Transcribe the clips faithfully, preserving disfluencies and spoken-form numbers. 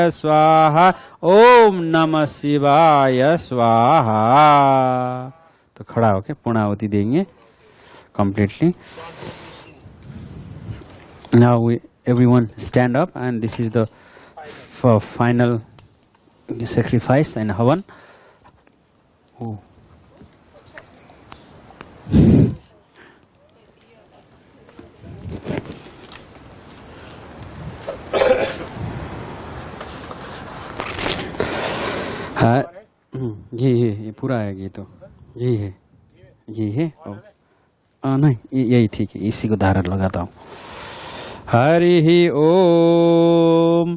स्वाहा, ओम नमः शिवाय स्वाहा। तो खड़ा होके पूर्णाहुति देंगे completely. Now we everyone stand up, and this is the for final sacrifice and havan. Oh. हाँ, ये ये ये पूरा है, ये तो यही है, ये है। आ, नहीं, यही ठीक है, इसी को धारण लगाता हूँ। हरि ओम।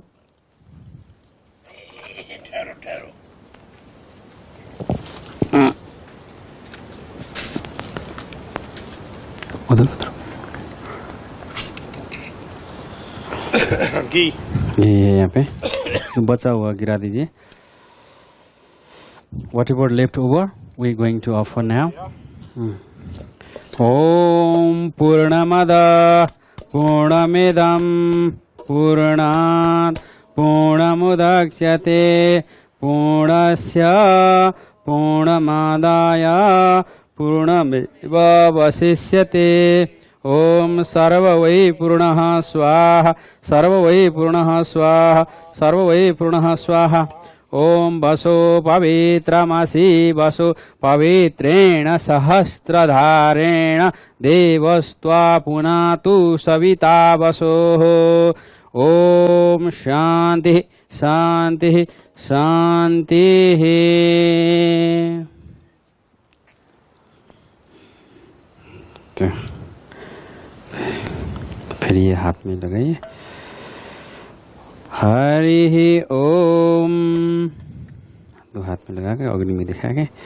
ठहरो ठहरो। उधर उधर घी ये यहाँ पे तो बचा हुआ गिरा दीजिए। Whatever left over, we're going to offer now. Om Purnamada Purnamidam Purnat Purnamudaksyate Purnasya Purnamadaya Purnameva Vasishyate. Om Sarvavai Purnaha Swaha Sarvavai Purnaha Swaha Sarvavai Purnaha Swaha. ओम वसो पवित्रमसि वसो पवित्रेण सहस्त्रधारेण देवस्त्वा पुनातु सविता वसोः। ओम शांति शांति शांति। फिर ये हाथ में लगाइए। हरि ओम। दो हाथ में लगा के अग्नि में दिखा के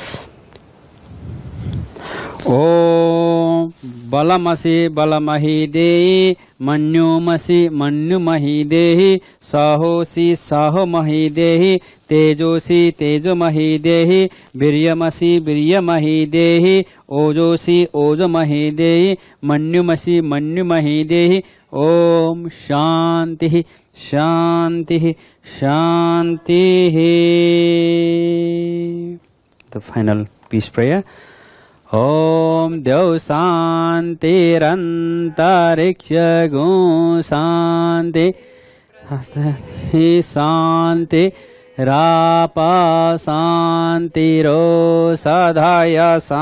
ओम बलमसि बलमहि देहि मन्युमसि मन्युमहि देहि सहोसि सहमहि देहि तेजोसि तेजमहि देहि वीर्यमसि वीर्यमहि देहि ओजोसि ओजमहि देहि मन्युमसि मन्युमहि देहि। ओम शांति शांति शांति। The final peace prayer. Om Dev Santirantariksha Gun Santi Santi Rapa Santiro Sadhaya